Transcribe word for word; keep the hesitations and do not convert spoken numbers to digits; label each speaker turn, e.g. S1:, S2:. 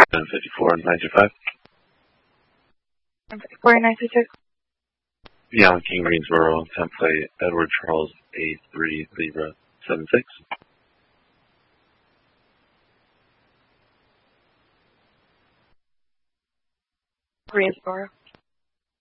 S1: fifty-four ninety-five.
S2: fifty-four ninety-six.
S1: Beyond King Greensboro, template Edward Charles A three Libra seven six.
S2: Greensboro.